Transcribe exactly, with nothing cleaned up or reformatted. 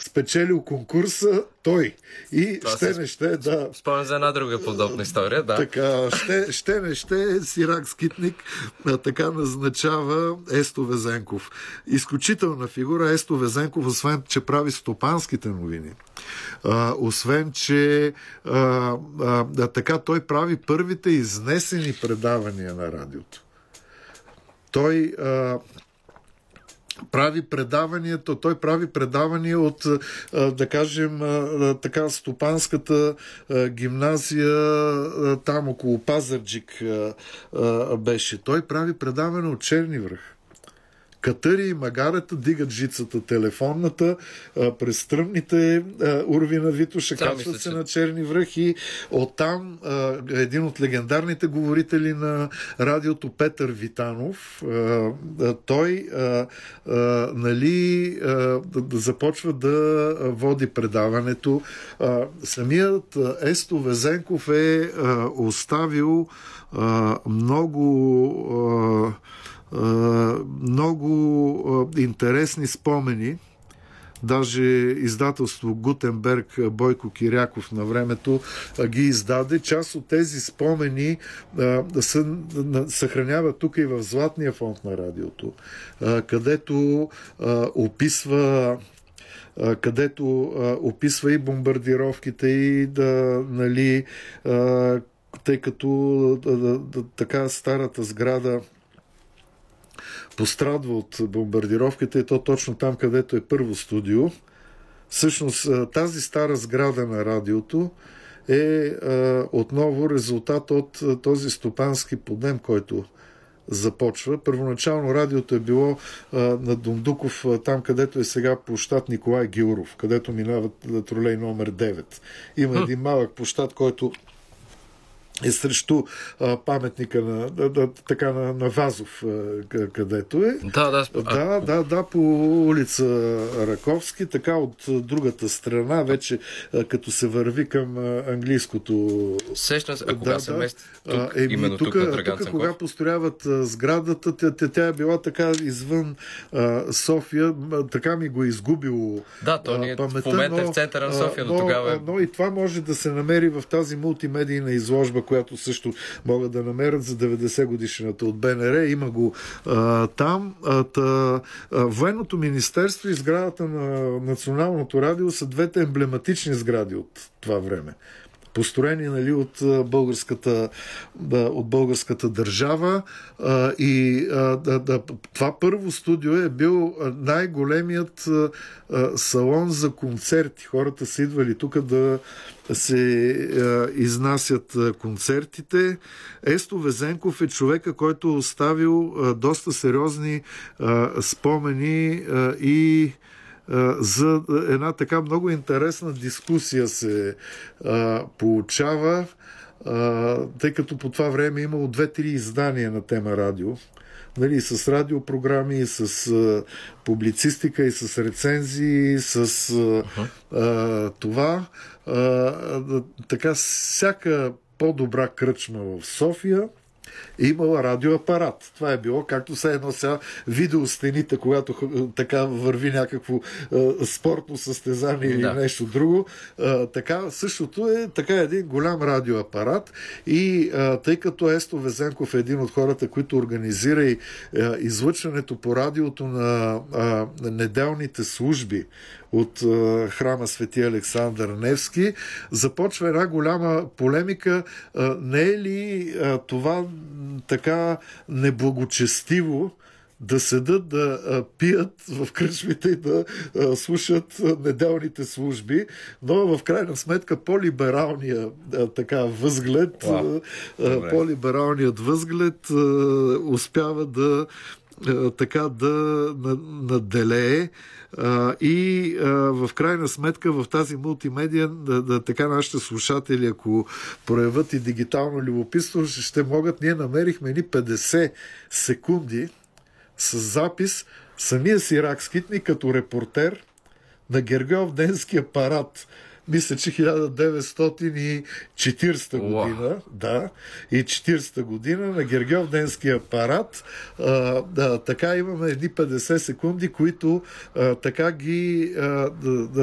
спечелил конкурса той. И Това ще се... не ще, да. Спомням за една друга подобна история, да. Така, ще, ще не ще Сирак Скитник а, така назначава Есто Везенков. Изключителна фигура Есто Везенков, освен че прави стопанските новини. А, освен, че а, а, а, така той прави първите изнесени предавания на радиото. Той а, прави предаванията, той прави предавания от, да кажем, така, стопанската гимназия там около Пазарджик беше. Той прави предаване от Черни връх. Катъри и магарата дигат жицата телефонната а, през стръмните а, урви на Витоша, качват се на Черни връх и оттам а, един от легендарните говорители на радиото Петър Витанов, а, а, той а, а, нали, а, да, да започва да води предаването. А, самият Есто Везенков е а, оставил а, много а, много интересни спомени. Даже издателство Гутенберг, Бойко Киряков на времето ги издаде. Част от тези спомени а, са, съхраняват тук и в Златния фонд на радиото, а, където а, описва а, където а, описва и бомбардировките и да, нали, а, тъй като да, да, да, така старата сграда пострадва от бомбардировките и то точно там, където е първо студио. Всъщност тази стара сграда на радиото е а, отново резултат от а, този стопански подем, който започва. Първоначално радиото е било а, на Дондуков, а, там където е сега площад Николай Гилров, където минават тролей номер девет. Има един малък площад, който е срещу а, паметника на, да, да, така, на, на Вазов, а, където е. Да, да, да, да, да, по улица Раковски, така от другата страна, вече а, като се върви към а, английското... Сещам се, а кога да, се да. мести тук, е, именно тук, тук на Драган тук, Цанков? кога построяват а, сградата, тя, тя, тя е била така извън а, София, така ми го е изгубило да, то ние паметта, в момента но, в центъра на София, но, но тогава е... Но и това може да се намери в тази мултимедийна изложба, която също могат да намерят за деветдесет годишната от БНР. Има го а, там. А, та, а, Военното министерство и сградата на Националното радио са двете емблематични сгради от това време. Построени, нали, от българската, от българската държава. А, и а, да, да, това първо студио е бил най-големият а, салон за концерти. Хората са идвали тук да се а, изнасят а, концертите. Есто Везенков е човека, който е оставил а, доста сериозни а, спомени а, и за една така много интересна дискусия се а, получава, а, тъй като по това време е имало две-три издания на тема радио. Нали, с радиопрограми, и с а, публицистика, и с рецензии, с а, uh-huh. а, това. А, така, всяка по-добра кръчма в София е имала радиоапарат. Това е било както все едно сега видеостените, когато така върви някакво а, спортно състезание или да. нещо друго. А, така, същото е така един голям радиоапарат и а, тъй като Есто Везенков е един от хората, които организира и а, излъчването по радиото на а, неделните служби от а, храма Свети Александър Невски, започва една голяма полемика. А, не е ли а, това така неблагочестиво да седат да а, пият в кръчмите и да а, слушат а, неделните служби, но в крайна сметка по-либералния а, така възглед, а, а, по-либералният възглед а, успява да така да наделее и в крайна сметка в тази мултимедия да, да, така нашите слушатели, ако проявят и дигитално любопитство, ще могат. Ние намерихме ни петдесет секунди с запис самия Сирак Скитник като репортер на Гергьовденския парад. Мисля, че хиляда деветстотин и четиридесета година, да, и четиридесета година на Гергьовденския парад. А, да, така имаме едни петдесет секунди, които а, така ги а, да, да